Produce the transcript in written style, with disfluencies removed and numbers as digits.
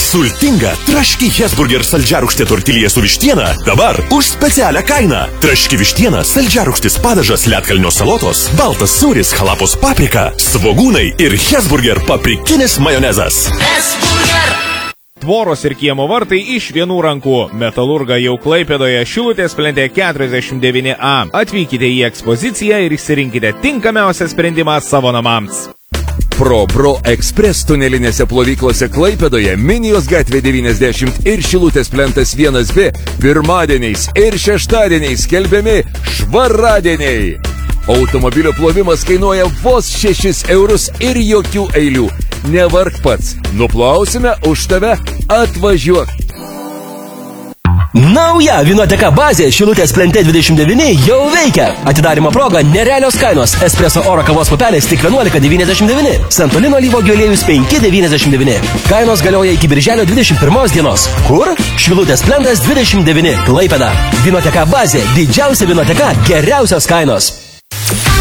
Sultinga traški Hesburger saldžiarūgštė tortilija su vištiena dabar už specialią kainą. Traški vištiena, saldžiarūgštis padažas, ledkalnio salotos, baltas sūris, halapos paprika, svogūnai ir Hesburger paprikinis majonezas. Hesburger! Tvoros ir kiemo vartai iš vienų rankų. Metalurga jau Klaipėdoje, Šilutės plente 49A. Atvykite į ekspoziciją ir išsirinkite tinkamiausią sprendimą savo namams. Pro Express tunelinėse plovyklose Klaipėdoje, Minijos gatvė 90 ir Šilutės plentas 1B pirmadieniais ir šeštadieniais skelbiami švaradieniai. Automobilio plovimas kainuoja vos 6 eurus ir jokių eilių. Nevark pats, nuplausime už tave, atvažiuok. Nauja Vinoteka bazė Šilutės plente 29 jau veikia. Atidarymo proga nerealios kainos. Espresso oro kavos pupelės tik 11,99. Santolino alyvuogių aliejus 5,99. Kainos galioja iki birželio 21 dienos. Kur? Šilutės plentas 29. Klaipėda. Vinoteka bazė. Didžiausia Vinoteka. Geriausios kainos.